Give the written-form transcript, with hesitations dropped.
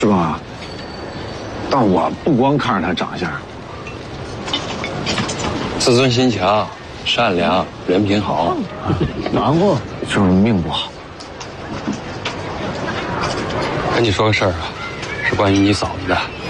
是吧？但我不光看着他长相， 自尊心强，善良，人品好。 然后就是命不好。 跟你说个事儿啊，是关于你嫂子的。